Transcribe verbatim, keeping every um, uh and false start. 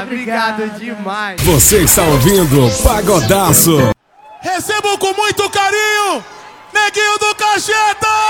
obrigado demais. Você está ouvindo Pagodaço. Recebo com muito carinho, Neguinho do Cacheta!